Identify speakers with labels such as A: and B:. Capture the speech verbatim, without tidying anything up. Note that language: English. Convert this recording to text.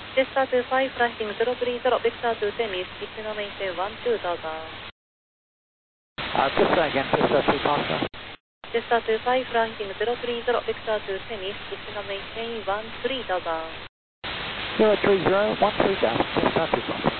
A: Jetstar two five, flashing zero three zero, Vector two ten, is signal maintain one two thousand.
B: Uh, just that again, Jetstar two five, sir.
A: Jetstar two five, flashing zero three zero, Vector two ten, is signal maintain one three thousand.
B: zero three zero, one three thousand, Jetstar two five.